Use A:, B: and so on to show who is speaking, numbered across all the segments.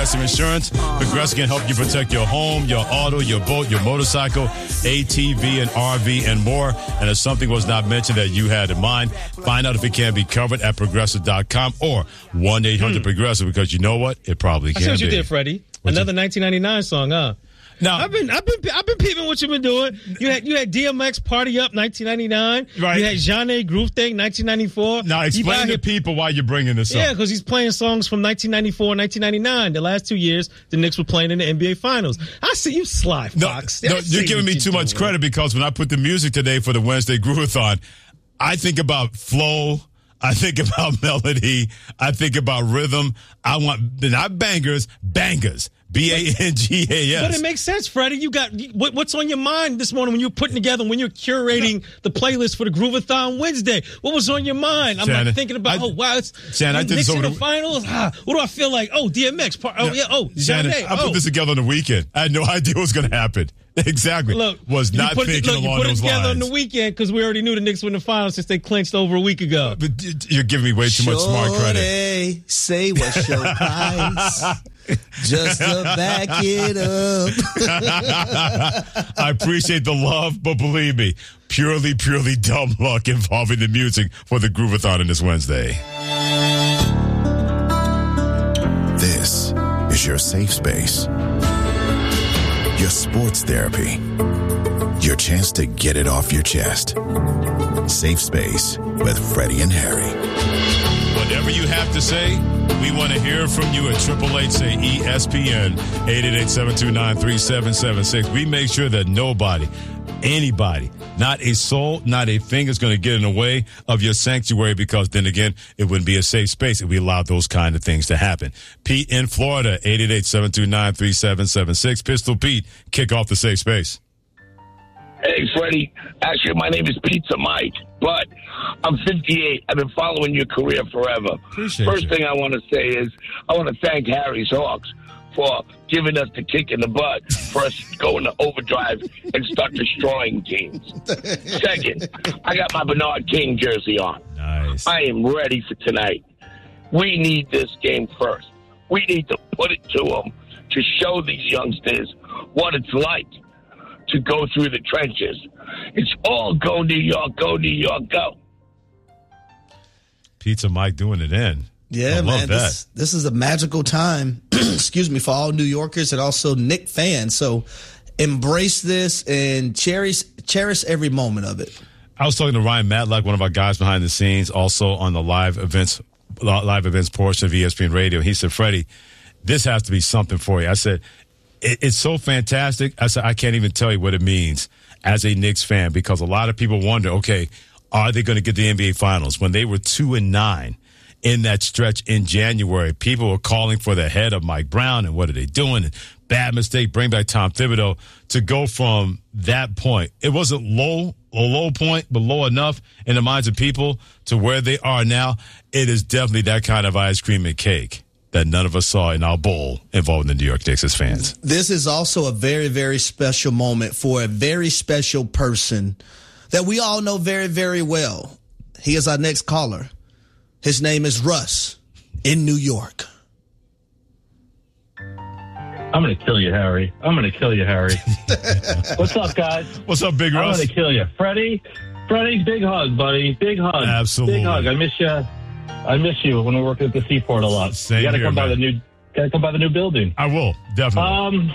A: Progressive Insurance. Progressive can help you protect your home, your auto, your boat, your motorcycle, ATV and RV, and more. And if something was not mentioned that you had in mind, find out if it can be covered at Progressive.com or 1-800-PROGRESSIVE, because you know what? It probably can be.
B: I see what you did, Freddie. Another 1999 song, huh?
A: Now,
B: I've been peeping what you've been doing. You had DMX Party Up 1999.
A: Right.
B: You had Jeanne Groove Thing 1994.
A: Now explain to people why you're bringing this up.
B: Yeah, because he's playing songs from 1994 and 1999. The last 2 years, the Knicks were playing in the NBA Finals. I see you sly, Fox.
A: No, you're giving me too much credit, because when I put the music today for the Wednesday Groovathon, I think about flow. I think about melody. I think about rhythm. I want not bangers, bangers. BANGAS.
B: But it makes sense, Freddie. You got what's on your mind this morning when you're putting together, when you're curating the playlist for the Groovathon Wednesday? What was on your mind? I'm like thinking about, it's Knicks in the finals. What do I feel like? Oh, DMX.
A: Shannon, I put this together on the weekend. I had no idea what was going to happen. Exactly.
B: Was not thinking along those lines. You put it together on the weekend because we already knew the Knicks were in the finals since they clinched over a week ago.
A: But you're giving me way too much smart credit.
C: Say what's your price? Just to back it up.
A: I appreciate the love, but believe me, purely dumb luck involving the music for the Groovathon on this Wednesday.
D: This is your safe space. Your sports therapy. Your chance to get it off your chest. Safe Space with Freddie and Harry.
A: Whatever you have to say, we want to hear from you at 888-SAY-ESPN, 888-729-3776. We make sure that nobody, anybody, not a soul, not a finger is going to get in the way of your sanctuary, because then again, it wouldn't be a safe space if we allowed those kind of things to happen. Pete in Florida, 888-729-3776. Pistol Pete, kick off the safe space.
E: Hey, Freddie. Actually, my name is Pizza Mike, but I'm 58. I've been following your career forever. First thing I want to say is I want to thank Harry's Hawks for giving us the kick in the butt for us to go into overdrive and start destroying teams. Second, I got my Bernard King jersey on.
A: Nice.
E: I am ready for tonight. We need this game first. We need to put it to them to show these youngsters what it's like to go through the trenches. It's all go New York, go.
A: Pizza Mike doing it in.
C: Yeah, man. This is a magical time, excuse me, for all New Yorkers and also Knicks fans. So embrace this and cherish every moment of it.
A: I was talking to Ryan Matlock, one of our guys behind the scenes, also on the live events portion of ESPN Radio. He said, Freddie, this has to be something for you. I said, it's so fantastic. I said, I can't even tell you what it means as a Knicks fan, because a lot of people wonder, okay, are they going to get the NBA Finals? When they were 2-9 in that stretch in January, people were calling for the head of Mike Brown and what are they doing? And bad mistake, bring back Tom Thibodeau. To go from that point, it wasn't a low point, but low enough in the minds of people to where they are now. It is definitely that kind of ice cream and cake that none of us saw in our bowl involving the New York Knicks as fans.
C: This is also a very, very special moment for a very special person that we all know very, very well. He is our next caller. His name is Russ in New York.
F: I'm going to kill you, Harry. What's up, guys?
A: What's up, Big Russ?
F: I'm going to kill you. Freddie, big hug, buddy. Big hug.
A: Absolutely.
F: Big hug. I miss you when we worked at the Seaport a lot.
A: Same
F: you got to
A: here,
F: come
A: man.
F: by the new building.
A: I will, definitely.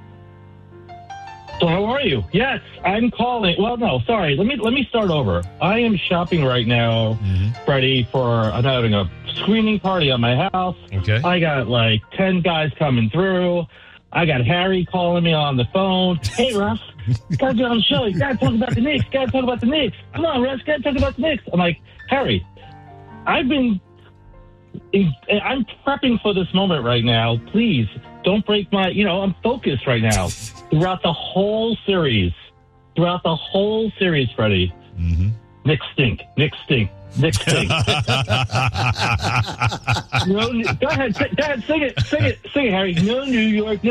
F: So how are you? Yes, I'm calling. Well, no, sorry. Let me start over. I am shopping right now, Freddie, I'm having a screening party at my house.
A: Okay.
F: I got like 10 guys coming through. I got Harry calling me on the phone. Hey, Russ, gotta get on the show. You gotta talk about the Knicks. Come on, Russ, gotta talk about the Knicks. I'm like, Harry, I'm prepping for this moment right now. Please don't break I'm focused right now throughout the whole series, Freddie.
A: Mm-hmm.
F: Knicks stink. Go ahead, sing it, Harry. No New York.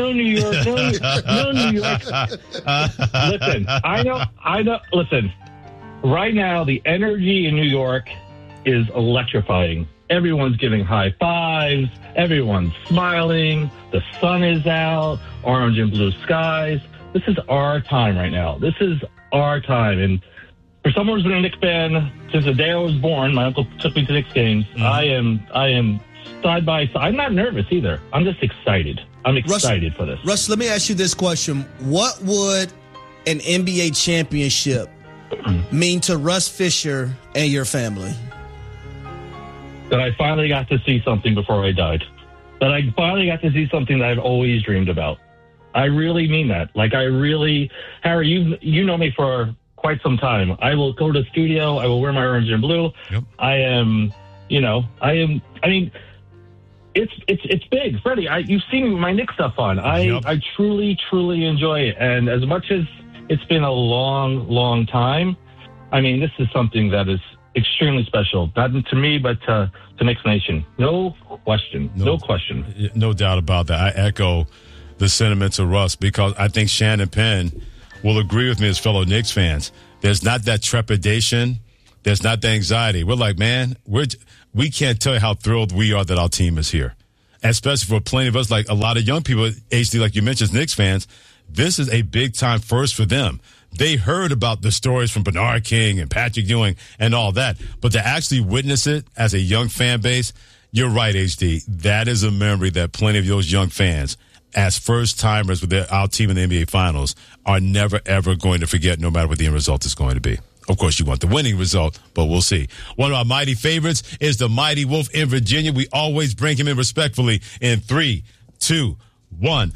F: Listen, I know. Listen, right now the energy in New York is electrifying. Everyone's giving high fives. Everyone's smiling. The sun is out. Orange and blue skies. This is our time right now. This is our time. And for someone who's been a Knicks fan since the day I was born, my uncle took me to Knicks games. Mm-hmm. I am side by side. I'm not nervous either. I'm just excited. I'm excited for this.
C: Russ, let me ask you this question. What would an NBA championship mean to Russ Fisher and your family?
F: That I finally got to see something before I died. That I finally got to see something that I've always dreamed about. I really mean that. Like, Harry, you know me for quite some time. I will go to the studio. I will wear my orange and blue. Yep. I mean, it's big. Freddie, you've seen my Knicks stuff on. I truly, truly enjoy it. And as much as it's been a long, long time, I mean, this is something that is extremely special. Not to me, but to Knicks Nation. No question. No question.
A: No doubt about that. I echo the sentiments of Russ because I think Shannon Penn will agree with me as fellow Knicks fans. There's not that trepidation. There's not the anxiety. We're like, man, we can't tell you how thrilled we are that our team is here. Especially for plenty of us, like a lot of young people, HD, like you mentioned, Knicks fans, this is a big-time first for them. They heard about the stories from Bernard King and Patrick Ewing and all that, but to actually witness it as a young fan base, you're right, HD. That is a memory that plenty of those young fans, as first-timers with our team in the NBA Finals, are never, ever going to forget, no matter what the end result is going to be. Of course, you want the winning result, but we'll see. One of our mighty favorites is the Mighty Wolf in Virginia. We always bring him in respectfully in 3, 2, 1.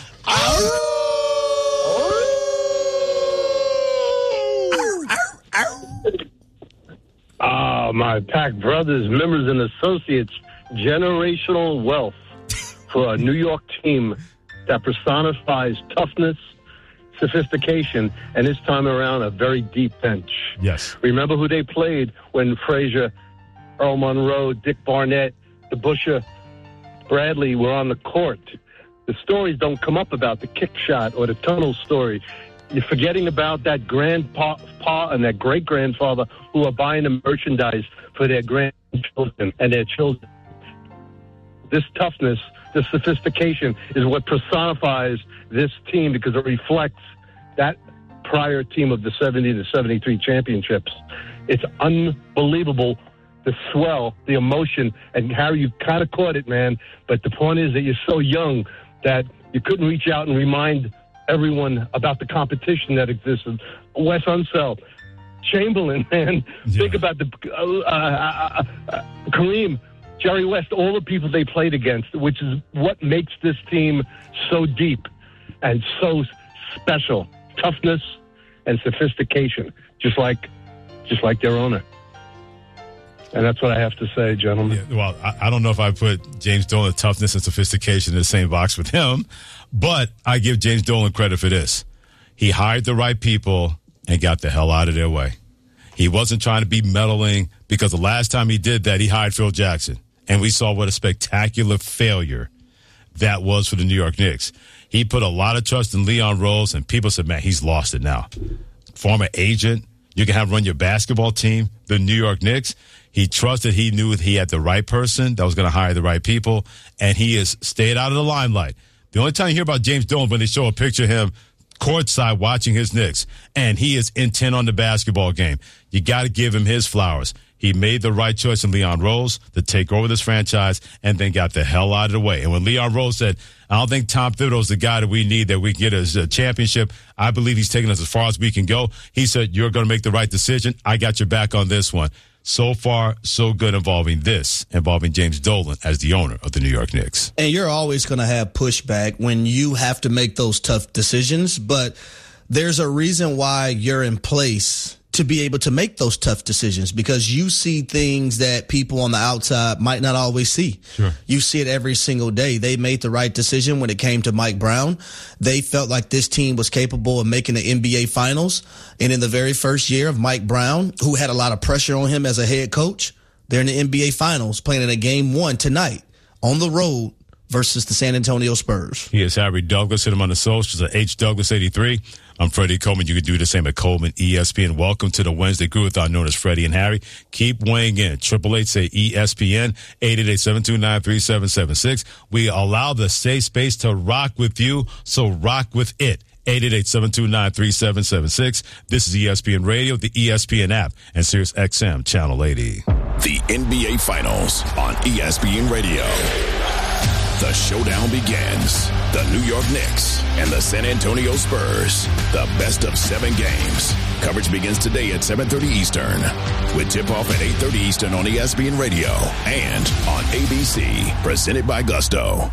G: My Pack brothers, members, and associates, generational wealth for a New York team that personifies toughness, sophistication, and this time around, a very deep bench.
A: Yes.
G: Remember who they played when Frazier, Earl Monroe, Dick Barnett, DeBusschere, Bradley were on the court. The stories don't come up about the kick shot or the tunnel story. You're forgetting about that grandpa and that great-grandfather who are buying the merchandise for their grandchildren and their children. This toughness, this sophistication is what personifies this team because it reflects that prior team of the 70 to 73 championships. It's unbelievable, the swell, the emotion. And, Harry, you kind of caught it, man. But the point is that you're so young that you couldn't reach out and remind everyone about the competition that existed. Wes Unseld, Chamberlain, man. Yeah. Think about the Kareem, Jerry West, all the people they played against, which is what makes this team so deep and so special. Toughness and sophistication, just like their owner. And that's what I have to say, gentlemen.
A: Yeah, well, I don't know if I put James Dolan toughness and sophistication in the same box with him, but I give James Dolan credit for this. He hired the right people and got the hell out of their way. He wasn't trying to be meddling because the last time he did that, he hired Phil Jackson. And we saw what a spectacular failure that was for the New York Knicks. He put a lot of trust in Leon Rose, and people said, man, he's lost it now. Former agent, you can have run your basketball team, the New York Knicks. He trusted, he knew he had the right person that was going to hire the right people, and he has stayed out of the limelight. The only time you hear about James Dolan when they show a picture of him courtside watching his Knicks, and he is intent on the basketball game. You got to give him his flowers. He made the right choice in Leon Rose to take over this franchise and then got the hell out of the way. And when Leon Rose said, I don't think Tom Thibodeau's the guy that we need, that we can get a championship, I believe he's taking us as far as we can go. He said, you're going to make the right decision. I got your back on this one. So far, so good involving James Dolan as the owner of the New York Knicks.
C: And you're always going to have pushback when you have to make those tough decisions, but there's a reason why you're in place to be able to make those tough decisions, because you see things that people on the outside might not always see.
A: Sure.
C: You see it every single day. They made the right decision when it came to Mike Brown. They felt like this team was capable of making the NBA Finals. And in the very first year of Mike Brown, who had a lot of pressure on him as a head coach, they're in the NBA Finals playing in a game 1 tonight on the road versus the San Antonio Spurs.
A: He is Harry Douglas. Hit him on the socials at HDouglas83. I'm Freddie Coleman. You can do the same at Coleman ESPN. Welcome to the Wednesday Groovathon known as Freddie and Harry. Keep weighing in. 888 say ESPN 888-729-3776. We allow the safe space to rock with you, so rock with it. 888-729-3776. This is ESPN Radio, the ESPN app, and Sirius XM Channel 80.
D: The NBA Finals on ESPN Radio. The showdown begins. The New York Knicks and the San Antonio Spurs. The best of 7 games. Coverage begins today at 7:30 Eastern. With tip-off at 8:30 Eastern on ESPN Radio and on ABC. Presented by Gusto.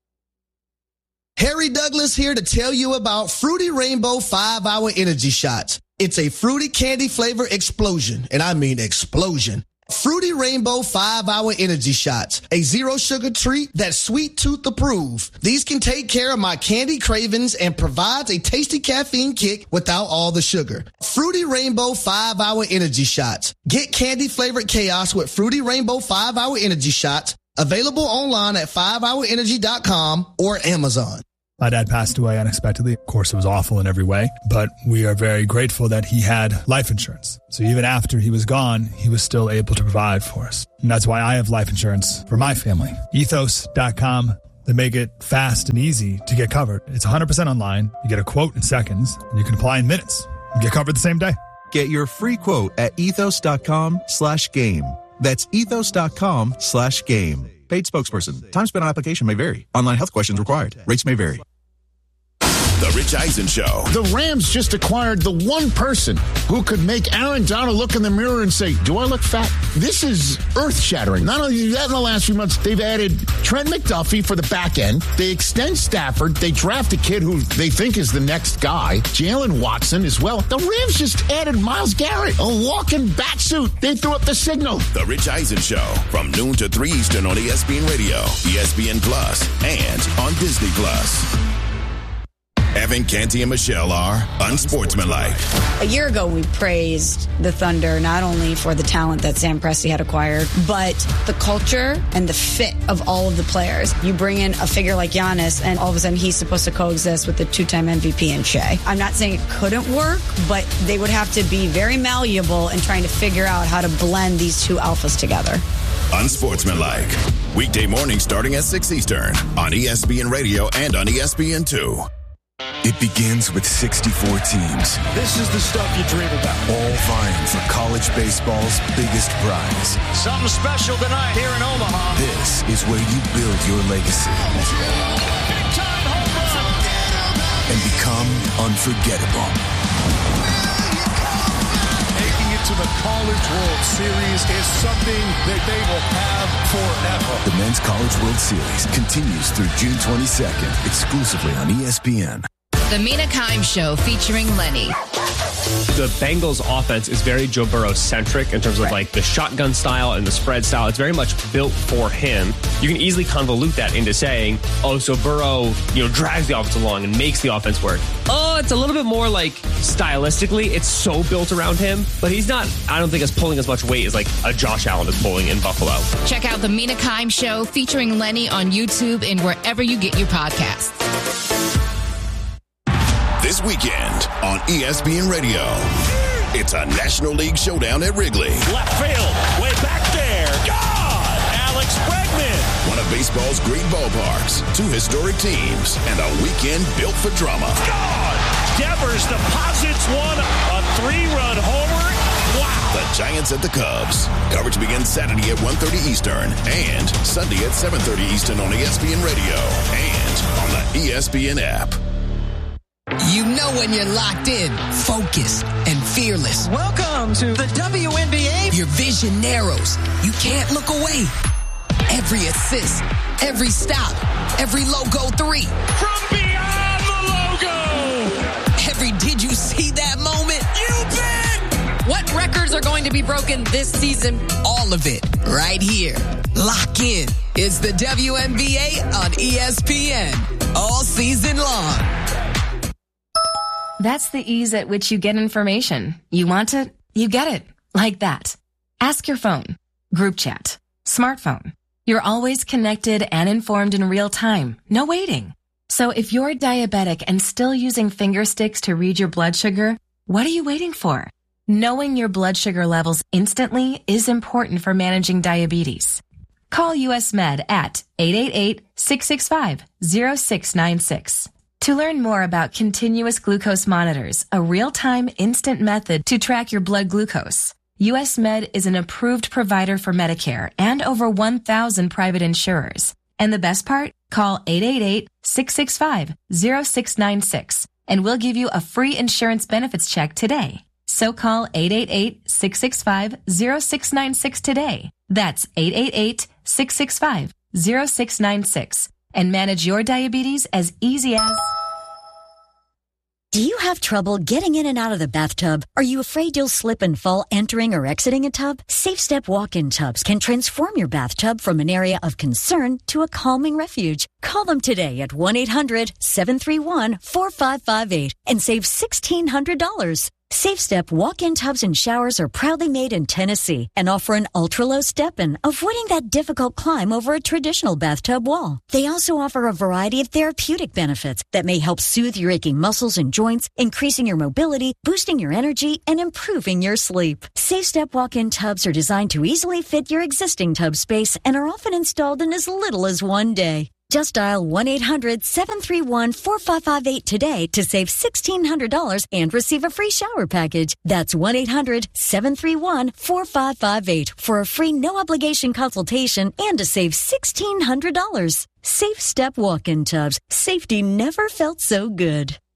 C: Harry Douglas here to tell you about Fruity Rainbow 5-Hour Energy Shots. It's a fruity candy flavor explosion, and I mean explosion. Fruity Rainbow 5-Hour Energy Shots, a zero sugar treat that's sweet tooth approved. These can take care of my candy cravings and provides a tasty caffeine kick without all the sugar. Fruity Rainbow 5-Hour Energy Shots. Get candy flavored chaos with Fruity Rainbow 5-Hour Energy Shots. Available online at 5hourenergy.com or Amazon.
H: My dad passed away unexpectedly. Of course, it was awful in every way, but we are very grateful that he had life insurance. So even after he was gone, he was still able to provide for us. And that's why I have life insurance for my family. Ethos.com. They make it fast and easy to get covered. It's 100% online. You get a quote in seconds, and you can apply in minutes. You get covered the same day.
I: Get your free quote at ethos.com/game. That's ethos.com/game. Paid spokesperson. Time spent on application may vary. Online health questions required. Rates may vary.
D: The Rich Eisen Show.
J: The Rams just acquired the one person who could make Aaron Donald look in the mirror and say, do I look fat? This is earth-shattering. Not only that, in the last few months, they've added Trent McDuffie for the back end. They extend Stafford. They draft a kid who they think is the next guy, Jalen Watson as well. The Rams just added Myles Garrett, a walking bat suit. They threw up the signal.
D: The Rich Eisen Show from noon to 3 Eastern on ESPN Radio, ESPN Plus, and on Disney Plus. Evan, Canty, and Michelle are unsportsmanlike.
K: A year ago, we praised the Thunder not only for the talent that Sam Presti had acquired, but the culture and the fit of all of the players. You bring in a figure like Giannis, and all of a sudden he's supposed to coexist with the 2-time MVP in Shea. I'm not saying it couldn't work, but they would have to be very malleable in trying to figure out how to blend these two alphas together.
D: Unsportsmanlike. Weekday morning starting at 6 Eastern on ESPN Radio and on ESPN2.
L: It begins with 64 teams.
M: This is the stuff you dream about.
L: All vying for college baseball's biggest prize.
M: Something special tonight here in Omaha.
L: This is where you build your legacy.
M: Big time home run.
L: And become unforgettable.
M: Making it to the College World Series is something that they will have forever.
L: The Men's College World Series continues through June 22nd, exclusively on ESPN.
N: The Mina Kimes Show featuring Lenny.
O: The Bengals offense is very Joe Burrow-centric in terms of like the shotgun style and the spread style. It's very much built for him. You can easily convolute that into saying, oh, so Burrow, drags the offense along and makes the offense work. Oh, it's a little bit more like stylistically, it's so built around him, but he's not, I don't think, as pulling as much weight as like a Josh Allen is pulling in Buffalo.
N: Check out the Mina Kimes Show featuring Lenny on YouTube and wherever you get your podcasts.
D: This weekend on ESPN Radio, it's a National League showdown at Wrigley.
M: Left field, way back there. God! Alex Bregman.
D: One of baseball's great ballparks, 2 historic teams, and a weekend built for drama.
M: God! Devers deposits one, a 3-run homer. Wow!
D: The Giants at the Cubs. Coverage begins Saturday at 1:30 Eastern and Sunday at 7:30 Eastern on ESPN Radio and on the ESPN app.
P: You know when you're locked in, focused, and fearless.
Q: Welcome to the WNBA.
P: Your vision narrows. You can't look away. Every assist, every stop, every logo 3.
M: From beyond the logo.
P: Every did you see that moment?
Q: You bet.
P: What records are going to be broken this season? All of it right here. Lock in. It's the WNBA on ESPN. All season long.
R: That's the ease at which you get information. You want it, you get it. Like that. Ask your phone. Group chat. Smartphone. You're always connected and informed in real time. No waiting. So if you're diabetic and still using finger sticks to read your blood sugar, what are you waiting for? Knowing your blood sugar levels instantly is important for managing diabetes. Call US Med at 888-665-0696. To learn more about continuous glucose monitors, a real-time instant method to track your blood glucose, US Med is an approved provider for Medicare and over 1,000 private insurers. And the best part? Call 888-665-0696 and we'll give you a free insurance benefits check today. So call 888-665-0696 today. That's 888-665-0696 and manage your diabetes as easy as...
S: Do you have trouble getting in and out of the bathtub? Are you afraid you'll slip and fall entering or exiting a tub? SafeStep walk-in tubs can transform your bathtub from an area of concern to a calming refuge. Call them today at 1-800-731-4558 and save $1,600. SafeStep walk-in tubs and showers are proudly made in Tennessee and offer an ultra-low step-in, avoiding that difficult climb over a traditional bathtub wall. They also offer a variety of therapeutic benefits that may help soothe your aching muscles and joints, increasing your mobility, boosting your energy, and improving your sleep. SafeStep walk-in tubs are designed to easily fit your existing tub space and are often installed in as little as one day. Just dial 1-800-731-4558 today to save $1,600 and receive a free shower package. That's 1-800-731-4558 for a free no-obligation consultation and to save $1,600. SafeStep walk-in tubs. Safety never felt so good.